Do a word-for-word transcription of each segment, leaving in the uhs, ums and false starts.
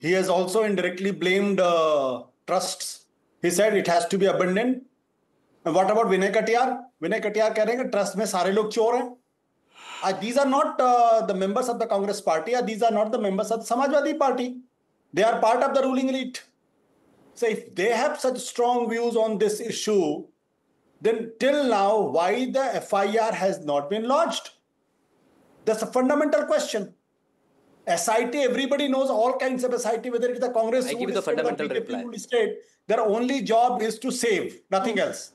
He has also indirectly blamed uh, trusts. He said it has to be abandoned. And what about Vinay Katiyar? Vinay Katiyar कह रहे हैं कि trust में सारे लोग चोर हैं. Uh, these are not uh, the members of the Congress party, or these are not the members of the Samajwadi party. They are part of the ruling elite. So if they have such strong views on this issue, then till now, why the F I R has not been lodged? That's a fundamental question. S I T, everybody knows all kinds of S I T, whether it's the Congress I give you the fundamental reply. State, their only job is to save, nothing else.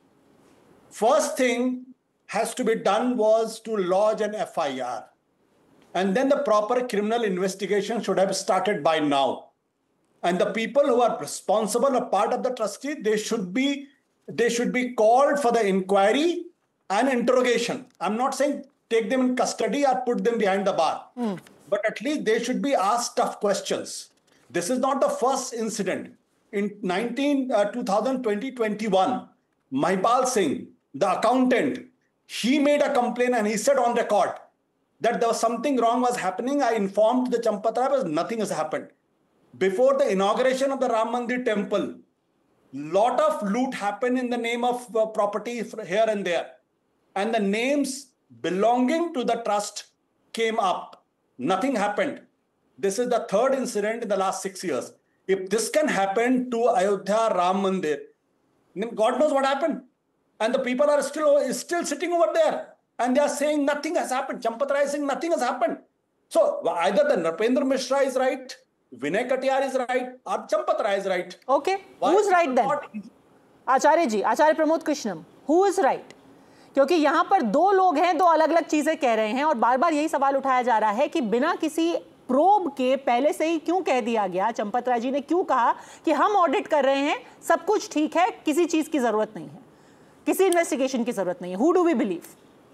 First thing has to be done was to lodge an F I R. And then the proper criminal investigation should have started by now. And the people who are responsible, a part of the trustee, they should be, they should be called for the inquiry and interrogation. I'm not saying take them in custody or put them behind the bar. Mm. But at least they should be asked tough questions. This is not the first incident. In nineteen, uh, twenty twenty-one, Mahipal Singh, the accountant, he made a complaint and he said on record that there was something wrong was happening. I informed the Champat Rai, but nothing has happened. Before the inauguration of the Ram Mandir temple, lot of loot happened in the name of uh, property here and there. And the names belonging to the trust came up. Nothing happened. This is the third incident in the last six years. If this can happen to Ayodhya Ram Mandir, then God knows what happened. And the people are still, still sitting over there. And they are saying nothing has happened. Champat Rai is saying nothing has happened. So either the Nrpendra Mishra is right, Vinay Katiyar is right, or Champat Rai is right. Okay. Why who's right then? Acharya ji, Acharya Pramod Krishnam, who is right? क्योंकि यहाँ पर दो लोग हैं, दो अलग अलग चीजें कह रहे हैं और बार बार यही सवाल उठाया जा रहा है कि बिना किसी प्रोब के पहले से ही क्यों कह दिया गया, चंपत राय जी ने क्यों कहा कि हम ऑडिट कर रहे हैं, सब कुछ ठीक है, किसी चीज की जरूरत नहीं है, किसी इन्वेस्टिगेशन की जरूरत नहीं है. Who do we believe?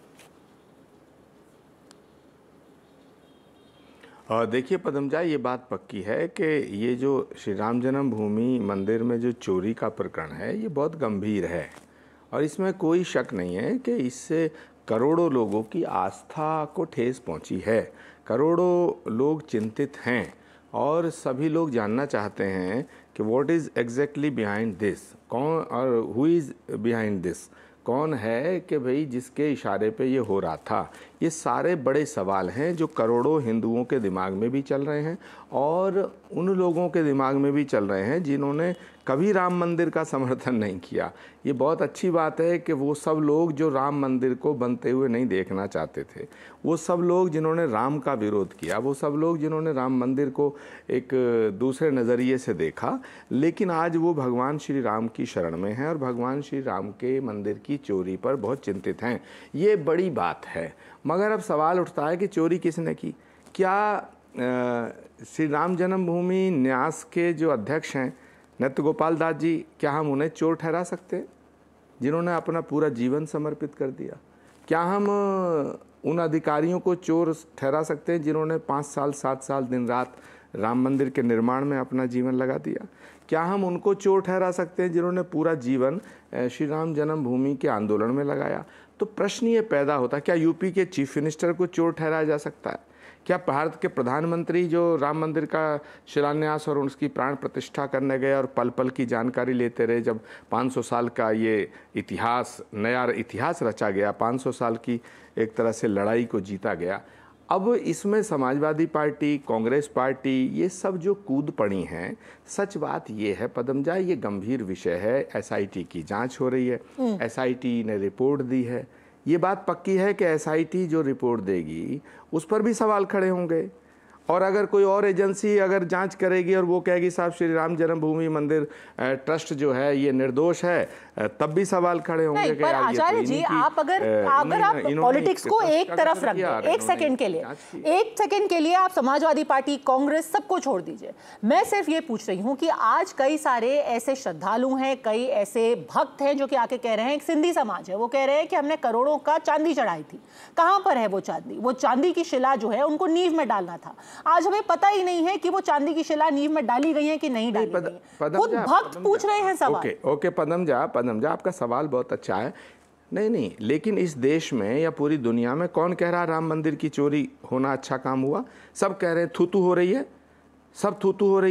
देखिए पदमजा, ये बात पक्की है कि ये जो श्री राम जन्मभूमि मंदिर में जो चोरी का प्रकरण है ये बहुत गंभीर है और इसमें कोई शक नहीं है कि इससे करोड़ों लोगों की आस्था को ठेस पहुंची है. करोड़ों लोग चिंतित हैं और सभी लोग जानना चाहते हैं कि what is exactly behind this, कौन और हु इज़ बिहाइंड दिस, कौन है कि भाई जिसके इशारे पे ये हो रहा था. ये सारे बड़े सवाल हैं जो करोड़ों हिंदुओं के दिमाग में भी चल रहे हैं और उन लोगों के दिमाग में भी चल रहे हैं जिन्होंने कभी राम मंदिर का समर्थन नहीं किया. ये बहुत अच्छी बात है कि वो सब लोग जो राम मंदिर को बनते हुए नहीं देखना चाहते थे, वो सब लोग जिन्होंने राम का विरोध किया, वो सब लोग जिन्होंने राम मंदिर को एक दूसरे नज़रिए से देखा, लेकिन आज वो भगवान श्री राम की शरण में हैं और भगवान श्री राम के मंदिर की चोरी पर बहुत चिंतित हैं. ये बड़ी बात है. मगर अब सवाल उठता है कि चोरी किसने की. क्या श्री राम जन्मभूमि न्यास के जो अध्यक्ष हैं नृत्य गोपाल दास जी, क्या हम उन्हें चोर ठहरा सकते हैं जिन्होंने अपना पूरा जीवन समर्पित कर दिया? क्या हम उन अधिकारियों को चोर ठहरा सकते हैं जिन्होंने पाँच साल सात साल दिन रात राम मंदिर के निर्माण में अपना जीवन लगा दिया? क्या हम उनको चोर ठहरा सकते हैं जिन्होंने पूरा जीवन श्री राम जन्मभूमि के आंदोलन में लगाया? तो प्रश्न ये पैदा होता है, क्या यूपी के चीफ मिनिस्टर को चोर ठहराया जा सकता है? क्या भारत के प्रधानमंत्री जो राम मंदिर का शिलान्यास और उसकी प्राण प्रतिष्ठा करने गए और पल पल की जानकारी लेते रहे, जब पाँच सौ साल का ये इतिहास, नया इतिहास रचा गया, पाँच सौ साल की एक तरह से लड़ाई को जीता गया, अब इसमें समाजवादी पार्टी, कांग्रेस पार्टी, ये सब जो कूद पड़ी हैं, सच बात ये है पदमजा, ये गंभीर विषय है. एसआईटी की जांच हो रही है, एसआईटी ने रिपोर्ट दी है. ये बात पक्की है कि एसआईटी जो रिपोर्ट देगी उस पर भी सवाल खड़े होंगे और अगर कोई और एजेंसी अगर जांच करेगी और वो कहेगी साहब श्री राम जन्मभूमि मंदिर ट्रस्ट जो है ये निर्दोष है, तब भी सवाल खड़े होंगे कि आचार्य जी आप अगर अगर आप पॉलिटिक्स को एक तरफ रख दें एक सेकंड के लिए एक सेकंड के लिए आप समाजवादी पार्टी, कांग्रेस सबको छोड़ दीजिए. मैं सिर्फ ये पूछ रही हूँ कि आज कई सारे ऐसे श्रद्धालु हैं, कई ऐसे भक्त हैं जो कि आके कह रहे हैं, एक सिंधी समाज है, वो कह रहे हैं कि हमने करोड़ों का चांदी चढ़ाई थी. कहाँ पर है वो चांदी? वो चांदी की शिला जो है उनको नींव में डालना था. आज हमें पता ही नहीं है कि वो चांदी की शिला नींव में डाली गई है कि नहीं डाली गई है. खुद भक्त पूछ रहे हैं सवाल. ओके ओके पदमजा पदमजा आपका सवाल बहुत अच्छा है. नहीं नहीं, लेकिन इस देश में या पूरी दुनिया में कौन कह रहा राम मंदिर की चोरी होना अच्छा काम हुआ? सब कह रहे हैं थू थू हो रही है. सब थू थू हो रही